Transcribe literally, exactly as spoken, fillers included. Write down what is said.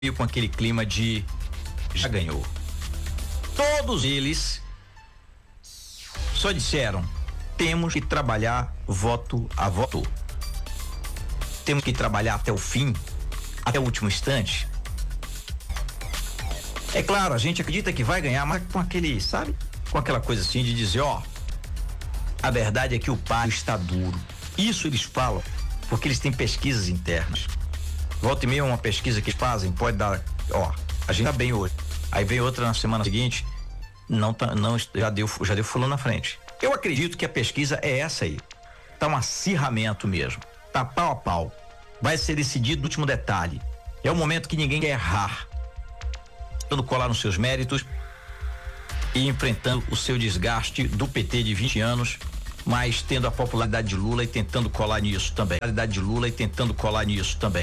e com aquele clima de já ganhou. Todos eles só disseram: temos que trabalhar voto a voto. Temos que trabalhar até o fim, até o último instante. É claro, a gente acredita que vai ganhar, mas com aquele, sabe? Com aquela coisa assim de dizer, ó, a verdade é que o páreo está duro. Isso eles falam porque eles têm pesquisas internas. Volta e meia uma pesquisa que eles fazem pode dar, ó, a gente tá bem hoje. Aí vem outra na semana seguinte, não tá, não, já deu, já deu fulano na frente. Eu acredito que a pesquisa é essa aí. Tá um acirramento mesmo. Tá pau a pau. Vai ser decidido no último detalhe. É o momento que ninguém quer errar. Tentando colar nos seus méritos e enfrentando o seu desgaste do P T de vinte anos, mas tendo a popularidade de Lula e tentando colar nisso também. A popularidade de Lula e tentando colar nisso também.